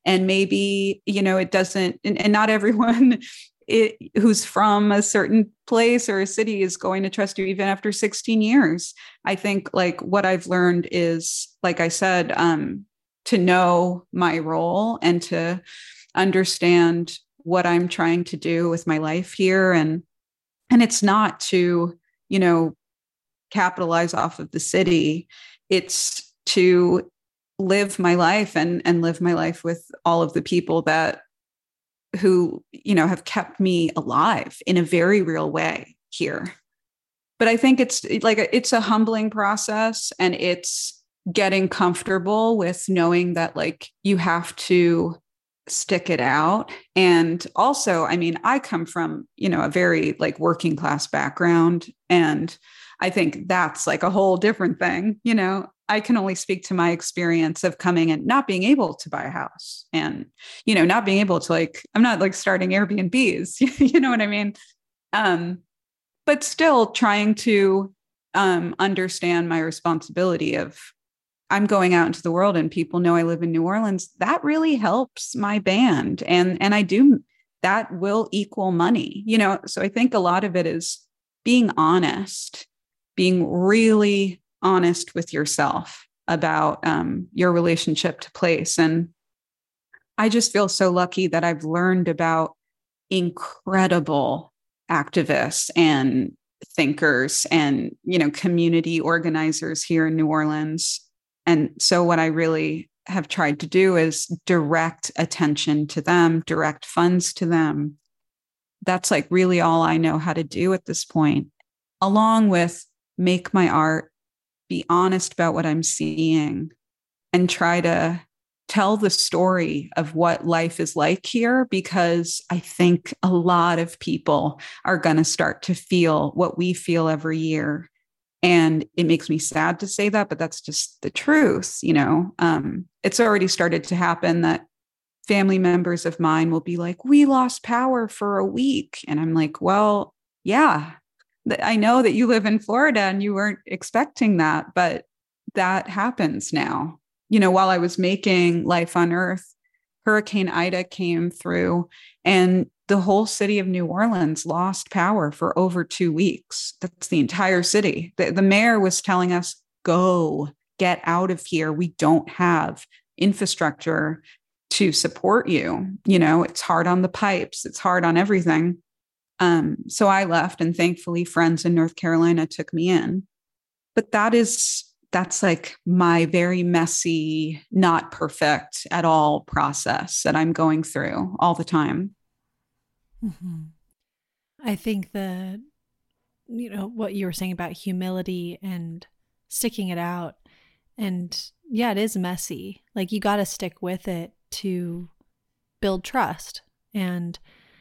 And maybe, it doesn't, and not everyone who's from a certain place or a city is going to trust you even after 16 years. I think like what I've learned is, like I said, to know my role and to understand what I'm trying to do with my life here. And it's not to, capitalize off of the city. It's to live my life and live my life with all of the people who have kept me alive in a very real way here. But I think it's a humbling process, and it's getting comfortable with knowing that like you have to stick it out. And also, I mean, I come from, a very like working class background, and I think that's like a whole different thing. I can only speak to my experience of coming and not being able to buy a house, and, not being able to I'm not like starting Airbnbs, you know what I mean? But still trying to understand my responsibility of I'm going out into the world and people know I live in New Orleans. That really helps my band. And I do, that will equal money, so I think a lot of it is being honest, being really honest with yourself about your relationship to place. And I just feel so lucky that I've learned about incredible activists and thinkers and, community organizers here in New Orleans. And so what I really have tried to do is direct attention to them, direct funds to them. That's like really all I know how to do at this point, along with make my art, be honest about what I'm seeing, and try to tell the story of what life is like here, because I think a lot of people are going to start to feel what we feel every year. And it makes me sad to say that, but that's just the truth. It's already started to happen that family members of mine will be like, we lost power for a week. And I'm like, well, yeah, I know that you live in Florida and you weren't expecting that, but that happens now. While I was making Life on Earth, Hurricane Ida came through and the whole city of New Orleans lost power for over 2 weeks. That's the entire city. The mayor was telling us, go, get out of here. We don't have infrastructure to support you. It's hard on the pipes. It's hard on everything. So I left, and thankfully friends in North Carolina took me in. But that's like my very messy, not perfect at all process that I'm going through all the time. Mm-hmm. I think what you were saying about humility and sticking it out. And yeah, it is messy. Like you got to stick with it to build trust. And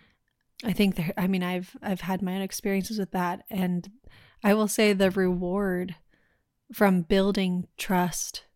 I think I've had my own experiences with that. And I will say the reward from building trust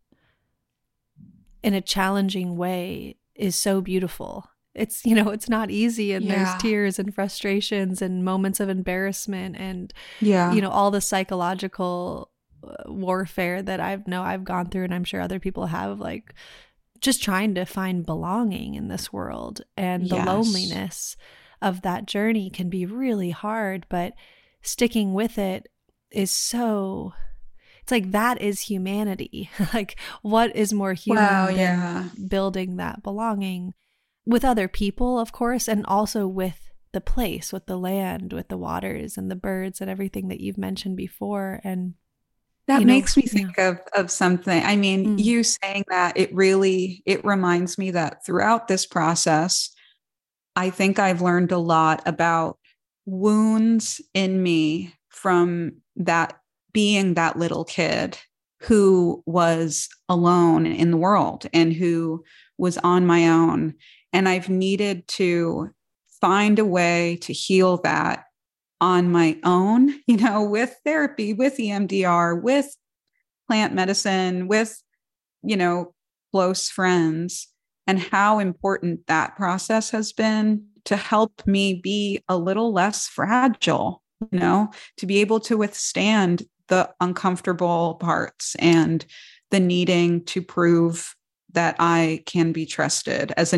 in a challenging way is so beautiful. It's not easy, and there's tears and frustrations and moments of embarrassment and, all the psychological warfare that I've gone through, and I'm sure other people have, like just trying to find belonging in this world. And the loneliness of that journey can be really hard, but sticking with it is so, it's like that is humanity. Like what is more human than building that belonging with other people, of course, and also with the place, with the land, with the waters and the birds and everything that you've mentioned before. And that makes me think of something. I mean, you saying that, it reminds me that throughout this process, I think I've learned a lot about wounds in me from that being that little kid who was alone in the world and who was on my own. And I've needed to find a way to heal that on my own, with therapy, with EMDR, with plant medicine, with, close friends, and how important that process has been to help me be a little less fragile, to be able to withstand the uncomfortable parts and the needing to prove that I can be trusted as a